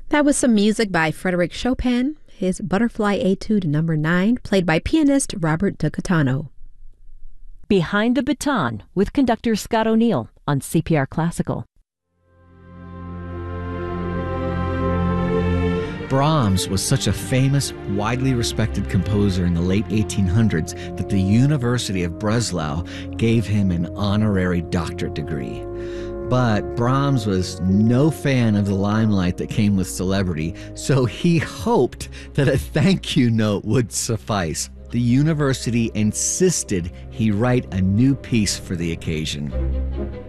That was some music by Frédéric Chopin, his Butterfly Etude Number 9, played by pianist Robert DiCatano. Behind the Baton with conductor Scott O'Neill on CPR Classical. Brahms was such a famous, widely respected composer in the late 1800s that the University of Breslau gave him an honorary doctorate degree. But Brahms was no fan of the limelight that came with celebrity, so he hoped that a thank you note would suffice. The university insisted he write a new piece for the occasion.